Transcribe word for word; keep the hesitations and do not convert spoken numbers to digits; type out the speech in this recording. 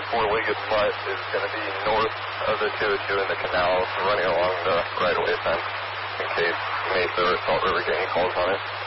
four-legged mutt is going to be north of the two oh two in the canal, running along the right-of-way fence in case Mesa or Salt River get any calls on it.